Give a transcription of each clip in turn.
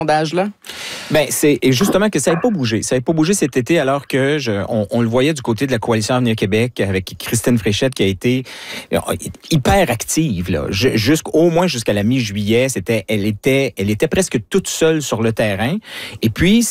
sondage-là? Ben, c'est justement que ça n'avait pas bougé. Ça n'avait pas bougé cet été alors que on le voyait du côté de la Coalition Avenir Québec avec Christine Fréchette qui a été hyper active, là. Au moins jusqu'à la mi-juillet, elle était presque toute seule sur le terrain. Et puis,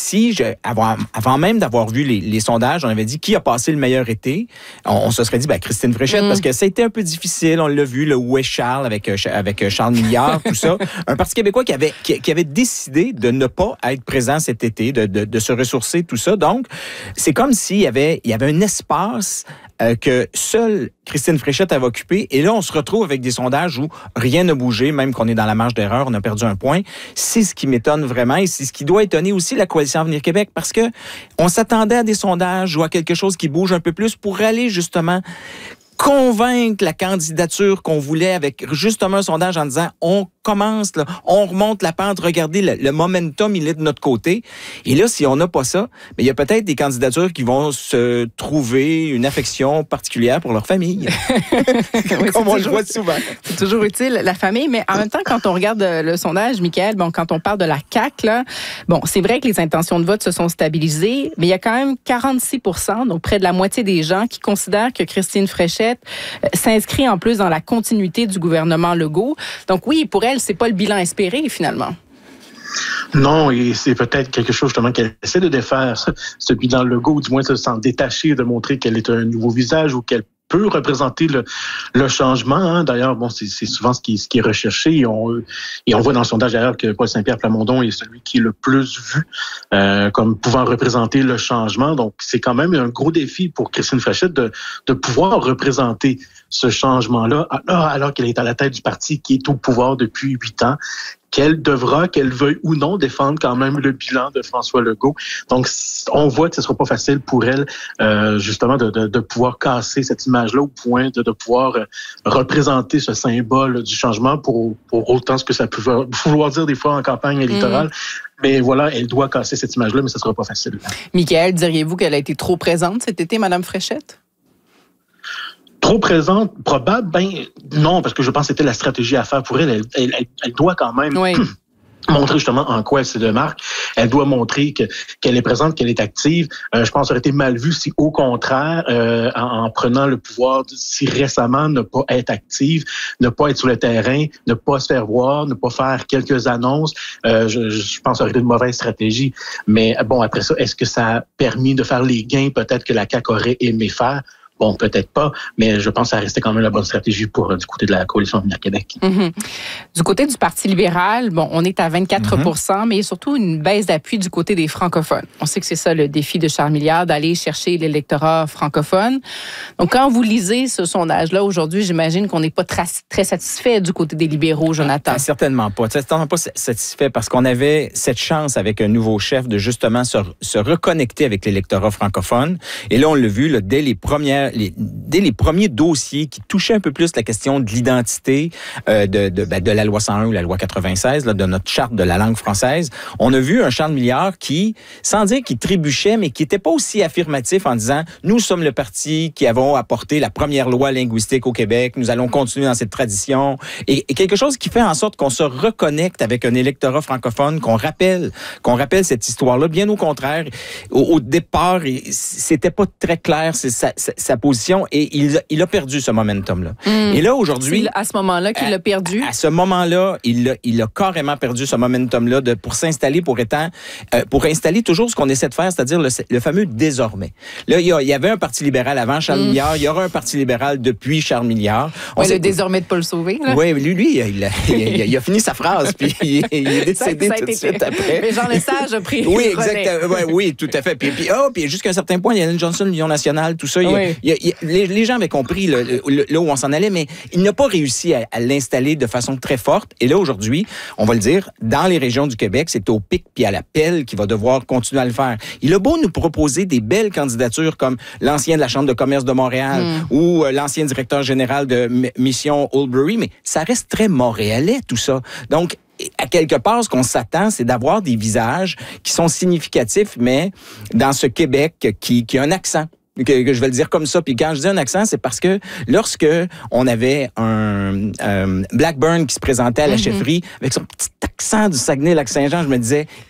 avant même d'avoir vu les sondages, on avait dit qui a passé le meilleur été. On se serait dit, Christine Fréchette, parce que ça a été un peu difficile. On l'a vu, le Où est Charles avec Charles Milliard, tout ça. Un Parti québécois qui avait décidé de ne pas être présent cet été, de se ressourcer, tout ça. Donc, c'est comme s'il y avait un espace que seule Christine Fréchette avait occupé. Et là, on se retrouve avec des sondages où rien n'a bougé, même qu'on est dans la marge d'erreur, on a perdu un point. C'est ce qui m'étonne vraiment et c'est ce qui doit étonner aussi la Coalition Avenir Québec parce que on s'attendait à des sondages ou à quelque chose qui bouge un peu plus pour aller justement convaincre la candidature qu'on voulait avec justement un sondage en disant on commence, là, on remonte la pente, regardez, le momentum, il est de notre côté. Et là, si on n'a pas ça, il y a peut-être des candidatures qui vont se trouver une affection particulière pour leur famille. Comme on le voit souvent. C'est toujours utile, la famille, mais en même temps, quand on regarde le sondage, Michaël, quand on parle de la CAQ, là, c'est vrai que les intentions de vote se sont stabilisées, mais il y a quand même 46%, donc près de la moitié des gens qui considèrent que Christine Fréchette s'inscrit en plus dans la continuité du gouvernement Legault. Donc oui, pour elle, c'est pas le bilan espéré, finalement. Non, et c'est peut-être quelque chose justement qu'elle essaie de défaire, ce bilan Legault, ou du moins de s'en détacher, de montrer qu'elle est un nouveau visage ou qu'elle peut représenter le changement. Hein. D'ailleurs, c'est souvent ce qui est recherché. Et on voit dans le sondage d'ailleurs que Paul Saint-Pierre Plamondon est celui qui est le plus vu comme pouvant représenter le changement. Donc, c'est quand même un gros défi pour Christine Fréchette de pouvoir représenter ce changement-là alors qu'elle est à la tête du parti qui est au pouvoir depuis 8 ans. Qu'elle veuille ou non, défendre quand même le bilan de François Legault. Donc, on voit que ce ne sera pas facile pour elle, justement, de pouvoir casser cette image-là au point de pouvoir représenter ce symbole du changement pour autant ce que ça peut vouloir dire des fois en campagne électorale. Mais voilà, elle doit casser cette image-là, mais ce ne sera pas facile. Michaël, diriez-vous qu'elle a été trop présente cet été, Mme Fréchette? Trop présente, probable, non, parce que je pense que c'était la stratégie à faire pour elle. Elle doit quand même montrer justement en quoi elle se démarque. Elle doit montrer qu'elle est présente, qu'elle est active. Je pense que ça aurait été mal vu si, au contraire, en prenant le pouvoir si récemment, ne pas être active, ne pas être sur le terrain, ne pas se faire voir, ne pas faire quelques annonces. Je pense que ça aurait été une mauvaise stratégie. Mais bon, après ça, est-ce que ça a permis de faire les gains peut-être que la CAQ aurait aimé faire? Bon, peut-être pas, mais je pense que ça restait quand même la bonne stratégie du côté de la Coalition Avenir Québec. Mm-hmm. Du côté du Parti libéral, on est à 24%, mais il y a surtout une baisse d'appui du côté des francophones. On sait que c'est ça le défi de Charles Milliard, d'aller chercher l'électorat francophone. Donc, quand vous lisez ce sondage-là aujourd'hui, j'imagine qu'on n'est pas très satisfait du côté des libéraux, Jonathan. Certainement pas. Certainement pas satisfait parce qu'on avait cette chance avec un nouveau chef de justement se reconnecter avec l'électorat francophone. Et là, on l'a vu, dès les premiers dossiers qui touchaient un peu plus la question de l'identité de la loi 101 ou la loi 96, de notre charte de la langue française, on a vu un Charles Milliard qui, sans dire qu'il trébuchait, mais qui n'était pas aussi affirmatif en disant « Nous sommes le parti qui avons apporté la première loi linguistique au Québec, nous allons continuer dans cette tradition. » Et quelque chose qui fait en sorte qu'on se reconnecte avec un électorat francophone, qu'on rappelle cette histoire-là. Bien au contraire, au départ, c'était pas très clair sa position et il a perdu ce momentum-là. Et là, aujourd'hui... C'est à ce moment-là qu'il l'a perdu? À ce moment-là, il a carrément perdu ce momentum-là pour s'installer, pour installer toujours ce qu'on essaie de faire, c'est-à-dire le fameux désormais. Là, il y avait un Parti libéral avant Charles Milliard, il y aura un Parti libéral depuis Charles Milliard. Le désormais de Paul Sauvé. Là. Oui, lui, il a fini sa phrase, puis il est décédé tout de suite après. Mais Jean Lesage a pris oui, exactement. Oui, tout à fait. Puis jusqu'à un certain point, il y a Hélène Johnson, l'Union nationale, tout ça. Les gens avaient compris là où on s'en allait, mais il n'a pas réussi à l'installer de façon très forte. Et là, aujourd'hui, on va le dire, dans les régions du Québec, c'est au pic puis à la pelle qu'il va devoir continuer à le faire. Il a beau nous proposer des belles candidatures comme l'ancien de la Chambre de commerce de Montréal ou l'ancien directeur général de Mission Oldbury, mais ça reste très montréalais, tout ça. Donc, à quelque part, ce qu'on s'attend, c'est d'avoir des visages qui sont significatifs, mais dans ce Québec qui a un accent. que je vais le dire comme ça. Puis quand je dis un accent, c'est parce que lorsque on avait un Blackburn qui se présentait à la chefferie avec son petit accent du Saguenay-Lac-Saint-Jean, je me disais,